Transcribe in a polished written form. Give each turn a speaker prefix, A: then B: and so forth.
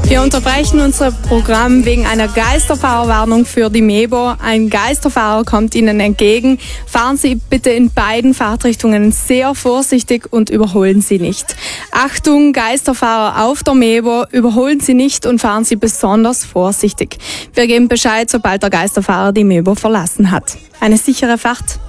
A: Wir unterbrechen unser Programm wegen einer Geisterfahrerwarnung für die Mebo. Ein Geisterfahrer kommt Ihnen entgegen. Fahren Sie bitte in beiden Fahrtrichtungen sehr vorsichtig und überholen Sie nicht. Achtung, Geisterfahrer auf der Mebo, überholen Sie nicht und fahren Sie besonders vorsichtig. Wir geben Bescheid, sobald der Geisterfahrer die Mebo verlassen hat. Eine sichere Fahrt.